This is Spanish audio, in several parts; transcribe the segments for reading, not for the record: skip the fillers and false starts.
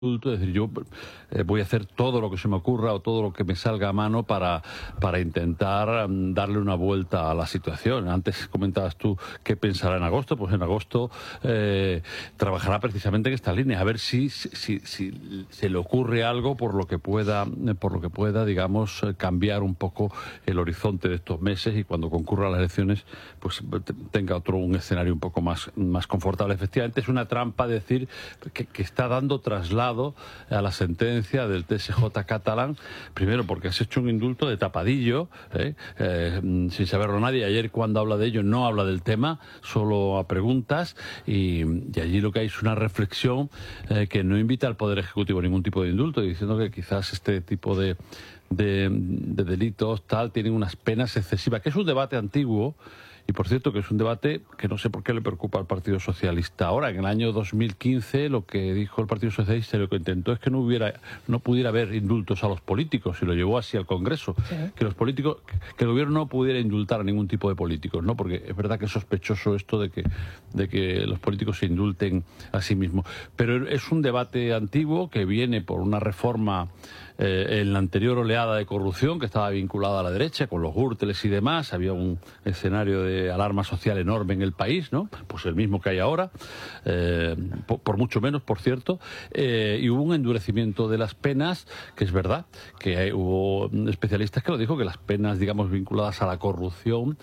es decir, yo voy a hacer todo lo que se me ocurra o todo lo que me salga a mano para intentar darle una vuelta a la situación. Antes comentabas tú qué pensará en agosto. Pues en agosto trabajará precisamente en esta línea, a ver si se le ocurre algo por lo que pueda, digamos, cambiar un poco el horizonte de estos meses y cuando concurran las elecciones, pues tenga un escenario un poco más confortable. Efectivamente, es una trampa decir que está dando traslado a la sentencia del TSJ catalán, primero porque has hecho un indulto de tapadillo, sin saberlo nadie. Ayer, cuando habla de ello, no habla del tema, solo a preguntas, y allí lo que hay es una reflexión que no invita al Poder Ejecutivo a ningún tipo de indulto, diciendo que quizás este tipo de delitos tienen unas penas excesivas, que es un debate antiguo. Y por cierto, que es un debate que no sé por qué le preocupa al Partido Socialista ahora. En el año 2015 lo que dijo el Partido Socialista, lo que intentó es que no pudiera haber indultos a los políticos, y lo llevó así al Congreso. Sí. Que el gobierno no pudiera indultar a ningún tipo de políticos, ¿no? Porque es verdad que es sospechoso esto de que los políticos se indulten a sí mismos. Pero es un debate antiguo que viene por una reforma en la anterior oleada de corrupción que estaba vinculada a la derecha, con los Gürteles y demás. Había un escenario de alarma social enorme en el país, ¿no? Pues el mismo que hay ahora, por mucho menos, por cierto, y hubo un endurecimiento de las penas, que es verdad, que hubo especialistas que lo dijo, que las penas, digamos, vinculadas a la corrupción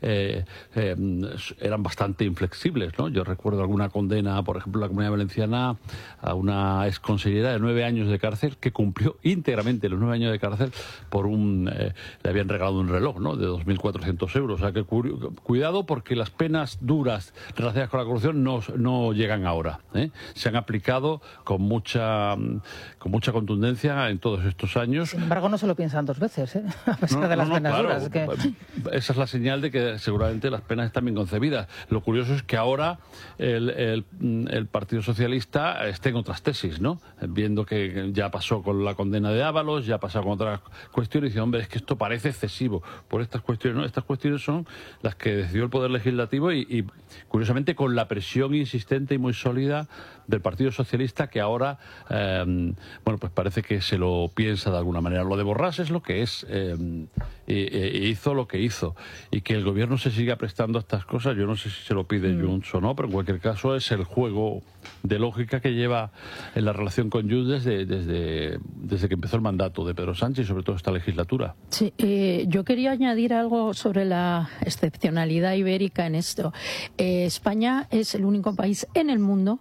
eran bastante inflexibles, ¿no? Yo recuerdo alguna condena, por ejemplo, en la Comunidad Valenciana, a una exconsellera de 9 años de cárcel que cumplió íntegramente los 9 años de cárcel por le habían regalado un reloj, ¿no?, de 2.400 euros. O sea que cuidado, porque las penas duras relacionadas con la corrupción no llegan ahora, ¿eh? Se han aplicado con mucha contundencia en todos estos años. Sin embargo, no se lo piensan dos veces, ¿eh? A pesar de las penas duras. Esa es la señal de que seguramente las penas están bien concebidas. Lo curioso es que ahora el Partido Socialista esté en otras tesis, ¿no? Viendo que ya pasó con la condena de Ábalos, ya ha pasado con otras cuestiones, y dice, hombre, es que esto parece excesivo por estas cuestiones, ¿no? Estas cuestiones son las que decidió el Poder Legislativo y curiosamente con la presión insistente y muy sólida del Partido Socialista, que ahora pues parece que se lo piensa de alguna manera. Lo de Borràs es lo que es, hizo lo que hizo, y que el gobierno se siga prestando a estas cosas, yo no sé si se lo pide Junts o no, pero en cualquier caso es el juego de lógica que lleva en la relación con Junts desde que empezó el mandato de Pedro Sánchez, y sobre todo esta legislatura. Sí, yo quería añadir algo sobre la excepcionalidad ibérica en esto. España es el único país en el mundo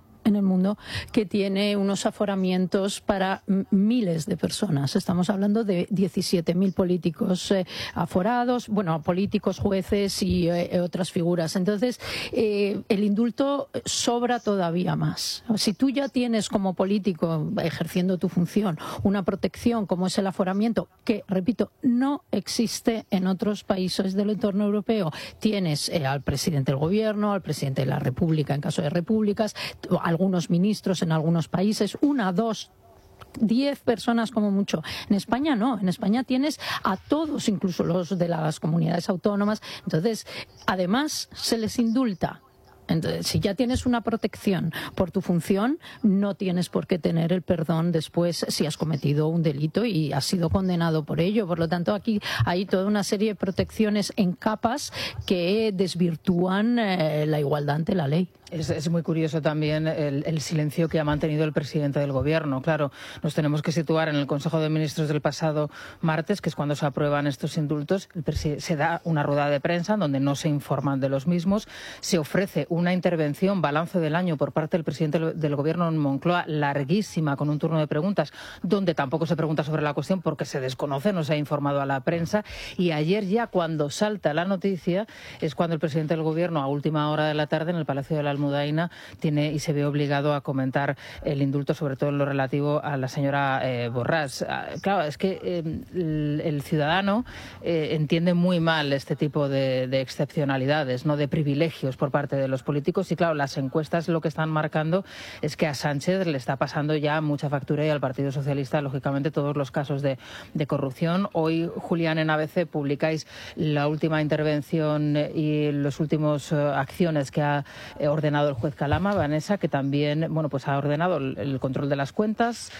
que tiene unos aforamientos para miles de personas. Estamos hablando de 17.000 políticos aforados, políticos, jueces y otras figuras. Entonces, el indulto sobra todavía más. Si tú ya tienes como político, ejerciendo tu función, una protección como es el aforamiento, que, repito, no existe en otros países del entorno europeo, tienes al presidente del gobierno, al presidente de la República en caso de repúblicas, algunos ministros en algunos países, 1, 2, 10 personas como mucho. En España no, en España tienes a todos, incluso los de las comunidades autónomas. Entonces, además, se les indulta. Entonces, si ya tienes una protección por tu función, no tienes por qué tener el perdón después si has cometido un delito y has sido condenado por ello. Por lo tanto, aquí hay toda una serie de protecciones en capas que desvirtúan la igualdad ante la ley. Es muy curioso también el silencio que ha mantenido el presidente del Gobierno. Claro, nos tenemos que situar en el Consejo de Ministros del pasado martes, que es cuando se aprueban estos indultos. Se da una rueda de prensa donde no se informan de los mismos. Se ofrece una intervención, balance del año, por parte del presidente del Gobierno en Moncloa, larguísima, con un turno de preguntas, donde tampoco se pregunta sobre la cuestión porque se desconoce, no se ha informado a la prensa. Y ayer ya, cuando salta la noticia, es cuando el presidente del Gobierno, a última hora de la tarde, en el Palacio de la Almudaina, tiene y se ve obligado a comentar el indulto, sobre todo en lo relativo a la señora Borràs. Claro, es que el ciudadano entiende muy mal este tipo de excepcionalidades, no de privilegios por parte de los políticos. políticos y, claro, las encuestas lo que están marcando es que a Sánchez le está pasando ya mucha factura y al Partido Socialista, lógicamente, todos los casos de corrupción. Hoy, Julián, en ABC publicáis la última intervención y las últimas acciones que ha ordenado el juez Calama, Vanessa, que también, bueno, pues ha ordenado el control de las cuentas,